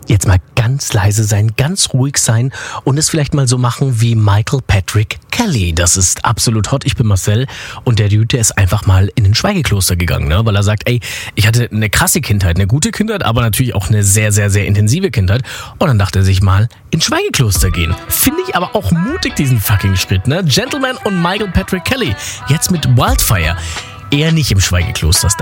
Jetzt mal ganz leise sein, ganz ruhig sein und es vielleicht mal so machen wie Michael Patrick Kelly. Das ist absolut hot. Ich bin Marcel und der Dude, der ist einfach mal in ein Schweigekloster gegangen, ne? Weil er sagt, ey, ich hatte eine krasse Kindheit, eine gute Kindheit, aber natürlich auch eine sehr, sehr, sehr intensive Kindheit. Und dann dachte er sich mal, ins Schweigekloster gehen. Finde ich aber auch mutig, diesen fucking Schritt, ne? Gentleman und Michael Patrick Kelly. Jetzt mit Wildfire. Eher nicht im Schweigekloster,